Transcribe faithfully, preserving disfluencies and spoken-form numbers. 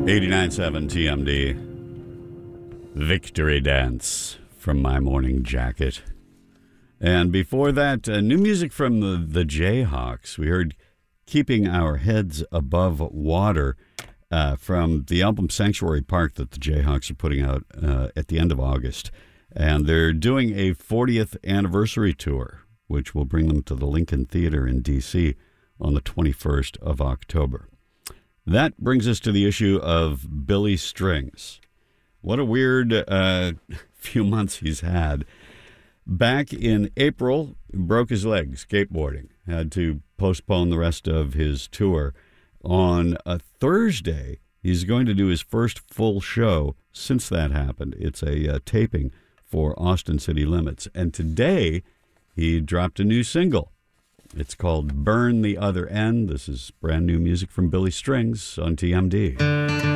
eighty-nine point seven T M D. Victory Dance from My Morning Jacket. And before that, uh, new music from the, the Jayhawks. We heard Keeping Our Heads Above Water uh, from the album Sanctuary Park that the Jayhawks are putting out uh, at the end of August. And they're doing a fortieth anniversary tour, which will bring them to the Lincoln Theater in D C on the twenty-first of October. That brings us to the issue of Billy Strings. What a weird uh, few months he's had. Back in April, broke his leg skateboarding. Had to postpone the rest of his tour. On a Thursday, he's going to do his first full show since that happened. It's a uh, taping for Austin City Limits. And today, he dropped a new single. It's called Burn the Other End. This is brand new music from Billy Strings on T M D.